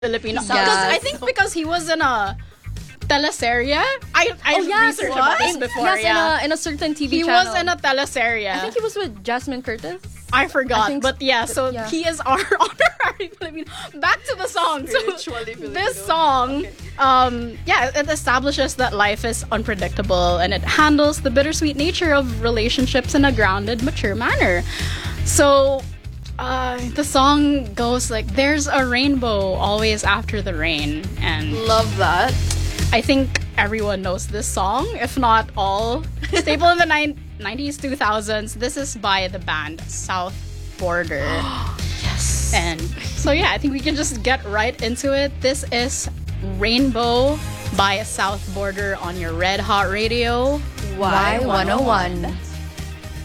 Filipino. Yes. Because I think because he was in a teleserye. I researched about this before. Yes, in a certain TV he channel. was in a teleserye. I think he was with Jasmine Curtis. I forgot, think but yeah, so yeah. he is our honorary Filipino. Back to the song. So Spiritually Filipino. this song, it establishes that life is unpredictable and it handles the bittersweet nature of relationships in a grounded, mature manner. So the song goes like, "There's a rainbow always after the rain," and Love that. I think everyone knows this song, if not all. Staple in the 90s, 2000s. This is by the band South Border. Yes. And so yeah, I think we can just get right into it. This is Rainbow by South Border on your Red Hot Radio. Y101.